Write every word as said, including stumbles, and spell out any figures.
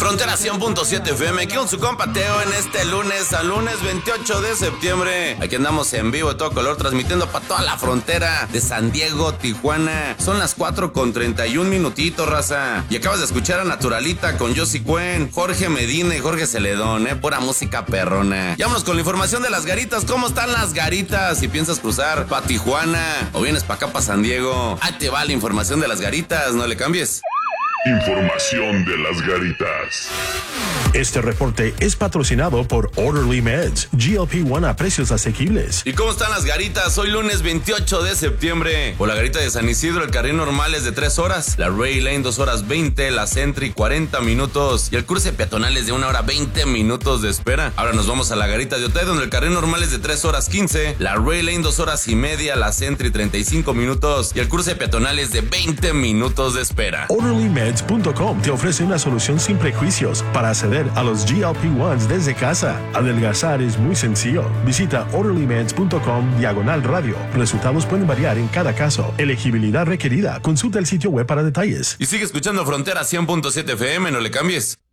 Frontera cien punto siete F M, aquí con su compa Teo en este lunes, al lunes veintiocho de septiembre. Aquí andamos en vivo de todo color, transmitiendo para toda la frontera de San Diego, Tijuana. Son las cuatro con treinta y un minutitos, raza. Y acabas de escuchar a Naturalita con Josie Cuen, Jorge Medina y Jorge Celedón, eh, pura música perrona. Y vámonos con la información de las garitas. ¿Cómo están las garitas? Si piensas cruzar pa' Tijuana o vienes pa' acá pa' San Diego, ahí te va la información de las garitas, no le cambies. Información de las garitas. Este reporte es patrocinado por Orderly Meds, G L P uno a precios asequibles. ¿Y cómo están las garitas? Hoy lunes veintiocho de septiembre. Por la garita de San Isidro, el carril normal es de tres horas, la Ray Lane dos horas veinte, la Sentry cuarenta minutos y el cruce peatonal es de una hora veinte minutos de espera. Ahora nos vamos a la garita de Otay, donde el carril normal es de tres horas quince, la Ray Lane dos horas y media, la Sentry treinta y cinco minutos y el cruce peatonal es de veinte minutos de espera. Orderly Meds punto com te ofrece una solución sin prejuicios para acceder a los G L P uno desde casa. Adelgazar es muy sencillo. Visita orderly meds punto com diagonal radio. Resultados pueden variar en cada caso. Elegibilidad requerida. Consulta el sitio web para detalles. Y sigue escuchando Frontera cien punto siete F M, no le cambies.